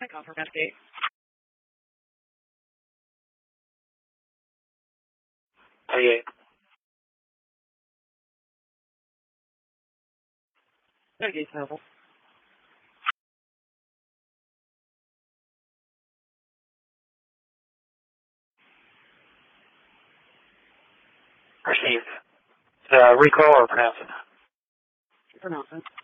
I call for investigate. Hey, Investigate's available. received. Recall or pronounce it? Pronounce it.